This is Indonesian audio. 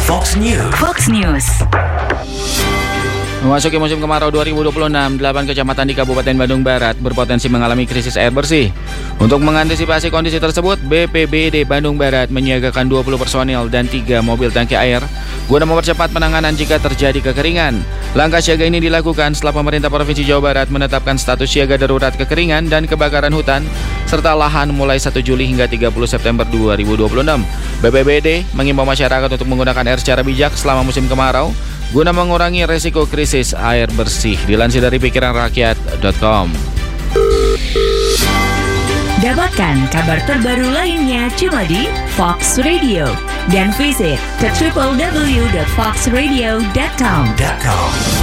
Fox News. Fox News. Memasuki musim kemarau 2026, 8 kecamatan di Kabupaten Bandung Barat berpotensi mengalami krisis air bersih. Untuk mengantisipasi kondisi tersebut, BPBD Bandung Barat menyiagakan 20 personil dan 3 mobil tangki air guna mempercepat penanganan jika terjadi kekeringan. Langkah siaga ini dilakukan setelah pemerintah Provinsi Jawa Barat menetapkan status siaga darurat kekeringan dan kebakaran hutan serta lahan mulai 1 Juli hingga 30 September 2026. BPBD mengimbau masyarakat untuk menggunakan air secara bijak selama musim kemarau guna mengurangi resiko krisis air bersih. Dilansir dari pikiranrakyat.com. Dapatkan kabar terbaru lainnya cuma di Fox Radio dan visit ke www.foxradio.com.